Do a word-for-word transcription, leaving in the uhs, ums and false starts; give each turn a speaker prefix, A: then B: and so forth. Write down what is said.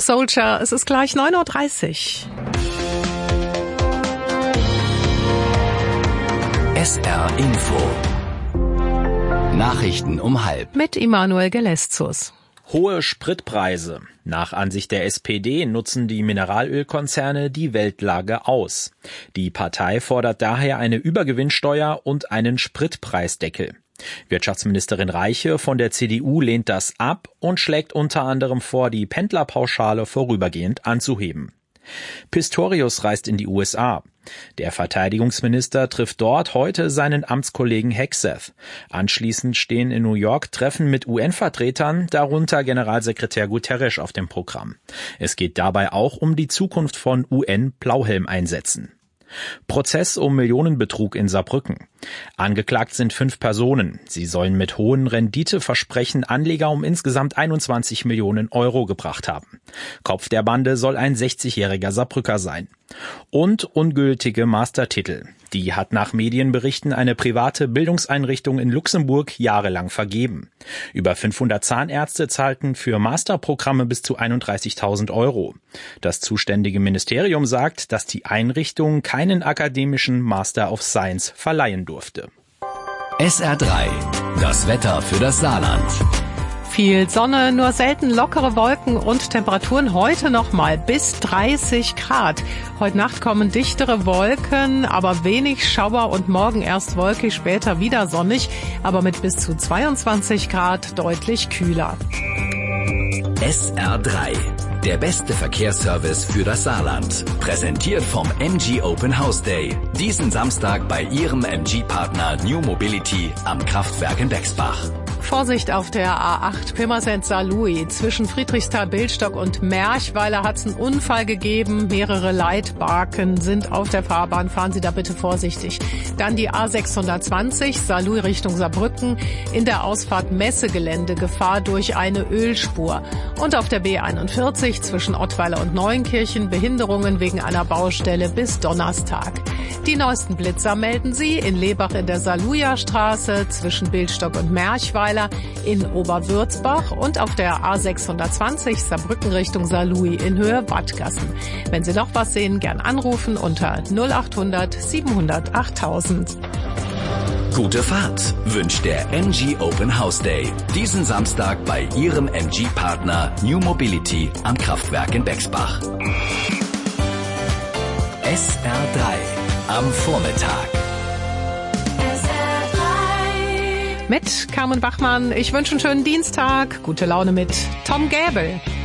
A: Soldier, es ist gleich neun Uhr dreißig.
B: S R Info. Nachrichten um halb.
A: Mit Immanuel Geleszus.
C: Hohe Spritpreise. Nach Ansicht der S P D nutzen die Mineralölkonzerne die Weltlage aus. Die Partei fordert daher eine Übergewinnsteuer und einen Spritpreisdeckel. Wirtschaftsministerin Reiche von der C D U lehnt das ab und schlägt unter anderem vor, die Pendlerpauschale vorübergehend anzuheben. Pistorius reist in die U S A. Der Verteidigungsminister trifft dort heute seinen Amtskollegen Hegseth. Anschließend stehen in New York Treffen mit U N-Vertretern, darunter Generalsekretär Guterres, auf dem Programm. Es geht dabei auch um die Zukunft von U N-Blauhelmeinsätzen. Prozess um Millionenbetrug in Saarbrücken. Angeklagt sind fünf Personen. Sie sollen mit hohen Renditeversprechen Anleger um insgesamt einundzwanzig Millionen Euro gebracht haben. Kopf der Bande soll ein sechzigjähriger Saarbrücker sein. Und ungültige Mastertitel. Die hat nach Medienberichten eine private Bildungseinrichtung in Luxemburg jahrelang vergeben. Über fünfhundert Zahnärzte zahlten für Masterprogramme bis zu einunddreißigtausend Euro. Das zuständige Ministerium sagt, dass die Einrichtung keinen akademischen Master of Science verleihen durfte.
B: S R drei. Das Wetter für das Saarland.
A: Viel Sonne, nur selten lockere Wolken und Temperaturen heute noch mal bis dreißig Grad. Heute Nacht kommen dichtere Wolken, aber wenig Schauer und morgen erst wolkig, später wieder sonnig, aber mit bis zu zweiundzwanzig Grad deutlich kühler.
B: S R drei. Der beste Verkehrsservice für das Saarland. Präsentiert vom M G Open House Day. Diesen Samstag bei Ihrem M G-Partner New Mobility am Kraftwerk in Bexbach.
A: Vorsicht auf der A acht Pirmasens-Saarlouis. Zwischen Friedrichsthal-Billstock und Merchweiler hat es einen Unfall gegeben. Mehrere Leitbarken sind auf der Fahrbahn. Fahren Sie da bitte vorsichtig. Dann die A sechshundertzwanzig Saarlouis Richtung Saarbrücken. In der Ausfahrt Messegelände Gefahr durch eine Ölspur. Und auf der B einundvierzig zwischen Ottweiler und Neuenkirchen Behinderungen wegen einer Baustelle bis Donnerstag. Die neuesten Blitzer melden Sie in Lebach in der Saarlouis-Straße zwischen Billstock und Merchweiler, in Oberwürzbach und auf der A sechshundertzwanzig Saarbrücken Richtung Saarlouis in Höhe Wattgassen. Wenn Sie noch was sehen, gern anrufen unter null achthundert siebenhundert achttausend.
B: Gute Fahrt wünscht der M G Open House Day. Diesen Samstag bei Ihrem M G-Partner New Mobility am Kraftwerk in Bexbach. S R drei am Vormittag.
A: Mit Carmen Bachmann. Ich wünsche einen schönen Dienstag. Gute Laune mit Tom Gäbel.